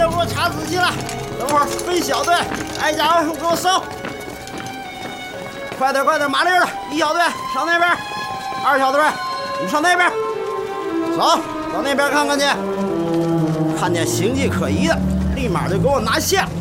给我插仔细了，等会儿分小队，挨家挨户给我搜。快点，麻利了！一小队上那边，二小队你上那边，走到那边看看去，看见形迹可疑的，立马就给我拿下。